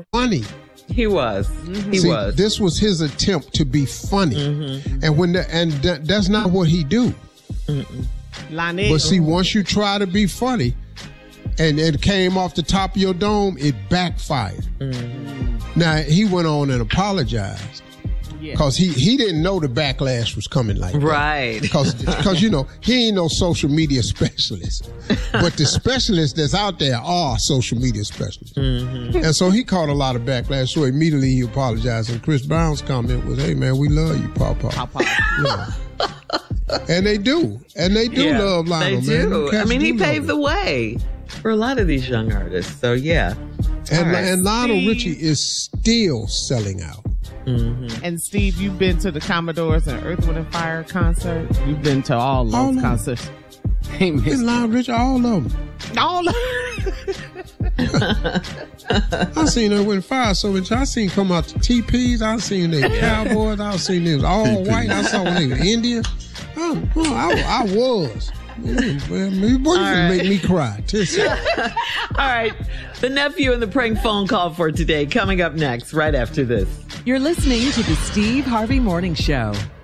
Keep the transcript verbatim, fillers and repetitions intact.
funny. He was. Mm-hmm. He See, was. This was his attempt to be funny, mm-hmm. and when the, and th- that's not what he do. Mm-mm. But see, once you try to be funny, and it came off the top of your dome, it backfired. Mm-hmm. Now he went on and apologized. Because yeah. he, he didn't know the backlash was coming like that. Right. Because, you know, he ain't no social media specialist. But the specialists that's out there are social media specialists. Mm-hmm. And so he caught a lot of backlash. So immediately he apologized. And Chris Brown's comment was, hey, man, we love you, Papa. Papa. You know. And they do. And they do yeah, love Lionel, they man. do. I mean, he paved the way for a lot of these young artists. So, yeah. And, right. and Lionel Richie is still selling out. Mm-hmm. And Steve, you've been to the Commodores and Earth, Wind and Fire concert. You've been to all those all concerts. Hey, Lionel Richie, all of them. All of them. I seen Earth, Wind and Fire so much. I seen come out the T Ps. I seen the Cowboys. I seen them all T P. White. I saw when they were Indian. I, I, I was. Mm, boy, you can make me cry. All right. The nephew and the prank phone call for today coming up next, right after this. You're listening to the Steve Harvey Morning Show.